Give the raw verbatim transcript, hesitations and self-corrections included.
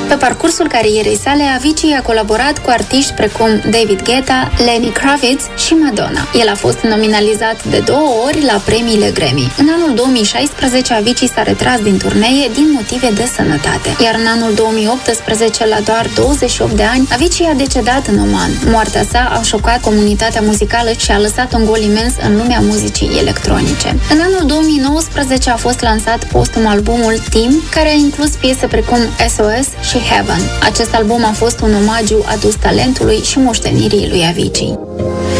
Pe parcursul carierei sale, Avicii a colaborat cu artiști precum David Guetta, Lenny Kravitz și Madonna. El a fost nominalizat de două ori la premiile Grammy. În anul două mii șaisprezece, Avicii s-a retras din turnee din motive de sănătate. Iar în anul două mii optsprezece, la doar douăzeci și opt de ani, Avicii a decedat în Oman. Moartea sa a șocat comunitatea muzicală și a lăsat un gol imens în lumea muzicii electronice. În anul două mii nouăsprezece a fost lansat postum albumul Team, care a inclus piese precum S O S și Heaven. Acest album a fost un omagiu adus talentului și moștenirii lui Avicii.